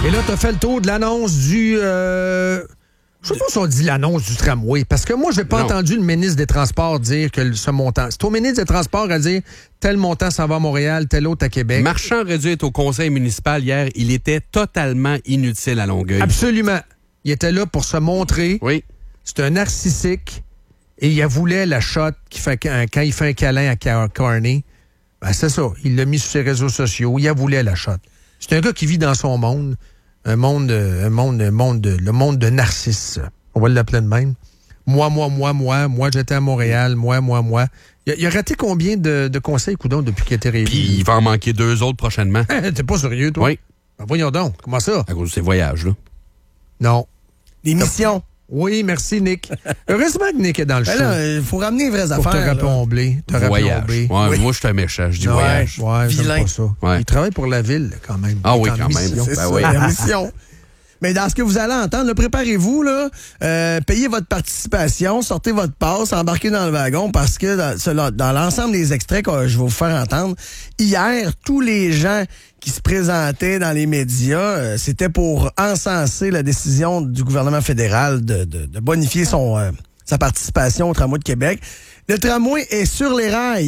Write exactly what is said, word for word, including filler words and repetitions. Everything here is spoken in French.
Et là, t'as fait le tour de l'annonce du... Euh... Je sais pas si on dit l'annonce du tramway, parce que moi, j'ai pas non. entendu le ministre des Transports dire que ce montant... C'est au ministre des Transports à dire tel montant s'en va à Montréal, tel autre à Québec. Marchand aurait dû être au conseil municipal hier. Il était totalement inutile à Longueuil. Absolument. Il était là pour se montrer. Oui. C'est un narcissique. Et il voulait la shot qui fait quand, quand il fait un câlin à Carney. Ben, c'est ça. Il l'a mis sur ses réseaux sociaux. Il voulait la shot. C'est un gars qui vit dans son monde. Un monde, un monde, un monde, le monde de Narcisse. On va l'appeler de même. Moi, moi, moi, moi. Moi, j'étais à Montréal. Moi, moi, moi. Il a, il a raté combien de, de conseils, coudon, depuis qu'il a été réélu? Puis il va en manquer deux autres prochainement. T'es pas sérieux, toi? Oui. Ben, voyons donc. Comment ça? À cause de ses voyages, là. Non. Des missions. Oui, merci, Nick. Heureusement que Nick est dans le Ben show. là, il faut ramener les vraies Pour te affaires. là. raplomber. Te Voyage. raplomber. Ouais, Oui. Moi, je suis un méchant. Je dis Ouais. voyage. Ouais, j'aime Vilain. pas ça. Ouais. Il travaille pour la ville, quand même. Ah Il est oui, en quand même. mission. C'est Ben ça, oui. la mission. Mais dans ce que vous allez entendre, là, préparez-vous, là, euh, payez votre participation, sortez votre passe, embarquez dans le wagon, parce que dans, cela- dans l'ensemble des extraits que je vais vous faire entendre, hier, tous les gens qui se présentaient dans les médias, euh, c'était pour encenser la décision du gouvernement fédéral de, de, de bonifier son, euh, sa participation au tramway de Québec. Le tramway est sur les rails.